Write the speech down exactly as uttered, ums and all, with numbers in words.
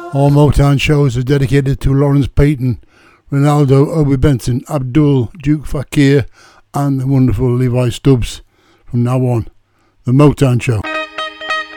All Motown shows are dedicated to Lawrence Payton, Ronaldo, Obi Benson, Abdul, Duke Fakir, and the wonderful Levi Stubbs. From now on, the Motown Show.